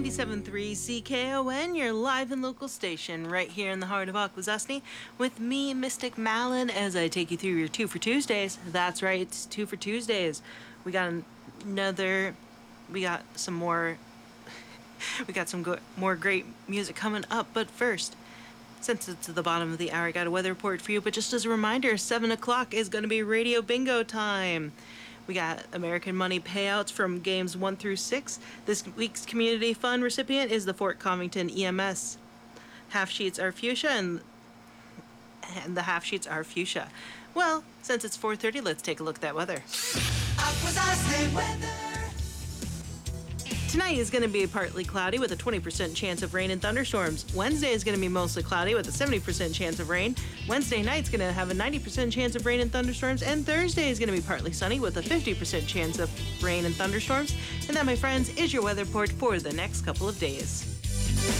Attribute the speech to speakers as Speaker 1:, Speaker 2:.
Speaker 1: 97.3 CKON, your live and local station, right here in the heart of Akwesasne, with me, Mystic Malin, as I take you through your 2 for Tuesdays. That's right, it's 2 for Tuesdays. We got some more great music coming up, but first, since it's at the bottom of the hour, I got a weather report for you, but just as a reminder, 7 o'clock is going to be Radio Bingo time. We got American money payouts from games 1 through 6. This week's Community Fund recipient is the Fort Covington EMS. Half sheets are fuchsia, and the half sheets are fuchsia. Well, since it's 4:30, let's take a look at that weather. Tonight is going to be partly cloudy with a 20% chance of rain and thunderstorms. Wednesday is going to be mostly cloudy with a 70% chance of rain. Wednesday night's going to have a 90% chance of rain and thunderstorms. And Thursday is going to be partly sunny with a 50% chance of rain and thunderstorms. And that, my friends, is your weather report for the next couple of days.